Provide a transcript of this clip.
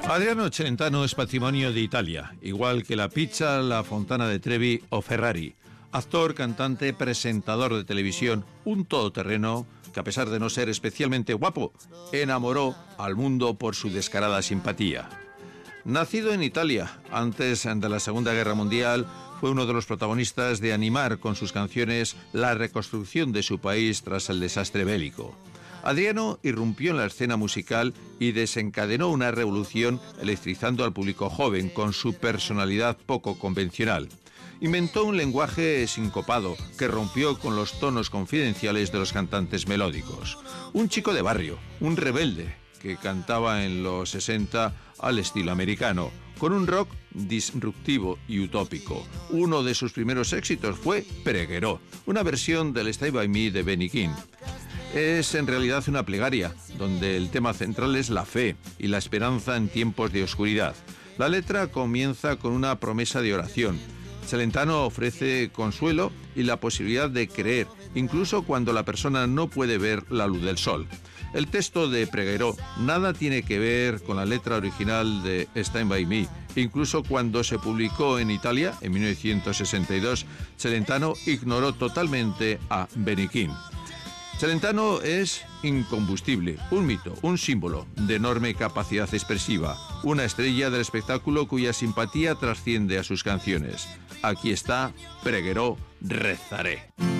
Adriano Celentano es patrimonio de Italia, igual que la pizza, la Fontana de Trevi o Ferrari. Actor, cantante, presentador de televisión, un todoterreno que, a pesar de no ser especialmente guapo, enamoró al mundo por su descarada simpatía. Nacido en Italia antes de la Segunda Guerra Mundial, fue uno de los protagonistas de animar con sus canciones la reconstrucción de su país tras el desastre bélico. Adriano irrumpió en la escena musical y desencadenó una revolución electrizando al público joven con su personalidad poco convencional. Inventó un lenguaje sincopado que rompió con los tonos confidenciales de los cantantes melódicos. Un chico de barrio, un rebelde, que cantaba en los 60 al estilo americano, con un rock disruptivo y utópico. Uno de sus primeros éxitos fue Pregherò, una versión del Stay By Me de Benny King. Es en realidad una plegaria, donde el tema central es la fe y la esperanza en tiempos de oscuridad. La letra comienza con una promesa de oración. Celentano ofrece consuelo y la posibilidad de creer, incluso cuando la persona no puede ver la luz del sol. El texto de Pregherò nada tiene que ver con la letra original de Stand By Me. Incluso cuando se publicó en Italia, en 1962, Celentano ignoró totalmente a Benny King. Celentano es incombustible, un mito, un símbolo de enorme capacidad expresiva, una estrella del espectáculo cuya simpatía trasciende a sus canciones. Aquí está Pregherò, rezaré.